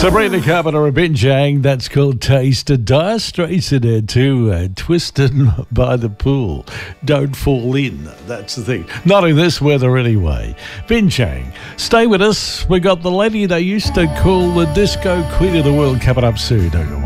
Sabrina Carpenter and Ben Jang, that's called Taste. Dire Straits in there too, Twisted by the Pool. Don't fall in, that's the thing. Not in this weather anyway. Ben Jang, stay with us. We got the lady they used to call the disco queen of the world coming up soon. Don't go